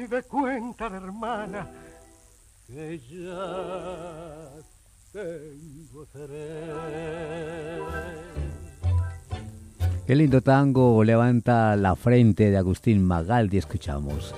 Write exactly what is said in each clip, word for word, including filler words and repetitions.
doy de cuenta, hermana, que ya tengo tres. Qué lindo tango, Levanta la frente, de Agustín Magaldi, escuchamos.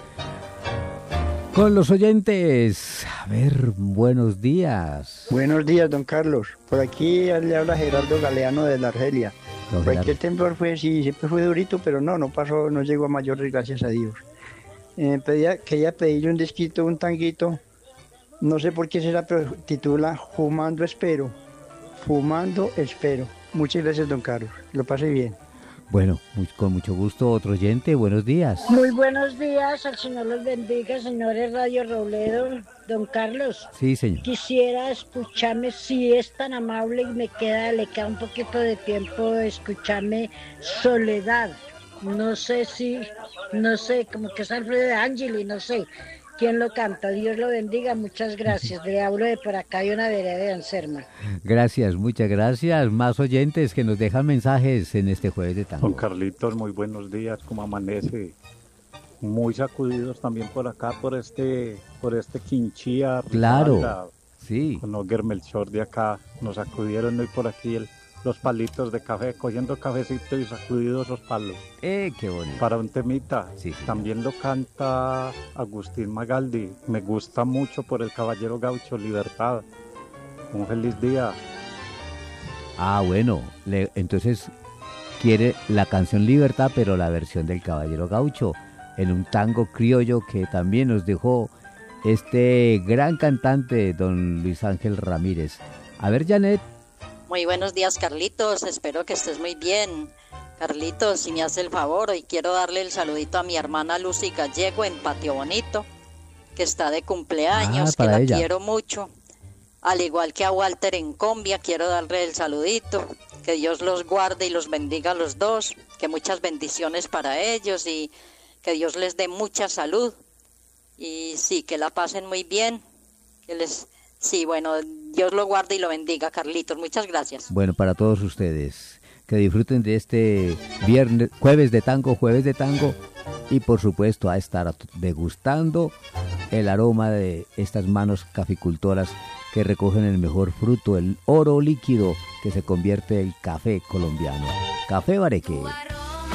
Con los oyentes, a ver, buenos días. Buenos días, don Carlos. Por aquí le habla Gerardo Galeano de la Argelia. Don Por aquí Gerardo. el temblor fue, sí, siempre fue durito, pero no, no pasó, no llegó a mayores, gracias a Dios. Eh, pedía, quería pedirle un disquito, un tanguito, no sé por qué será, pero titula Fumando Espero. Fumando Espero. Muchas gracias, don Carlos. Lo pase bien. Bueno, muy- con mucho gusto, otro oyente, buenos días. Muy buenos días, al Señor los bendiga, señores Radio Robledo, don Carlos. Sí, señor. Quisiera escucharme, si es tan amable y me queda, le queda un poquito de tiempo, escucharme Soledad. No sé si, no sé, como que es Alfredo de Angeli, no sé quién lo canta. Dios lo bendiga, muchas gracias. Le hablo de por acá, de una vereda de Anserma. Gracias, muchas gracias. Más oyentes que nos dejan mensajes en este jueves de tango. Don Carlitos, muy buenos días, ¿cómo amanece? Muy sacudidos también por acá, por este, por este Quinchía. Claro, Risaralda, sí. con Oger Melchor de acá, nos sacudieron hoy por aquí el, los palitos de café, cogiendo cafecito y sacudidos los palos. Eh, qué bonito. Para un temita, Sí, sí. también lo canta Agustín Magaldi, me gusta mucho por el Caballero Gaucho, Libertad. Un feliz día. Ah, bueno, le- entonces quiere la canción Libertad, pero la versión del Caballero Gaucho, en un tango criollo que también nos dejó este gran cantante, don Luis Ángel Ramírez. A ver, Janet. Muy buenos días, Carlitos, espero que estés muy bien. Carlitos, si me hace el favor, hoy quiero darle el saludito a mi hermana Lucy Gallego en Patio Bonito, que está de cumpleaños, Ah, que para la ella. quiero mucho. Al igual que a Walter en Combia, quiero darle el saludito. Que Dios los guarde y los bendiga a los dos. Que muchas bendiciones para ellos y que Dios les dé mucha salud. Y sí, que la pasen muy bien. Que les... Sí, bueno, Dios lo guarde y lo bendiga, Carlitos. Muchas gracias. Bueno, para todos ustedes, que disfruten de este viernes, jueves de tango, jueves de tango, y por supuesto a estar degustando el aroma de estas manos caficultoras que recogen el mejor fruto, el oro líquido que se convierte en café colombiano. Café Bareque.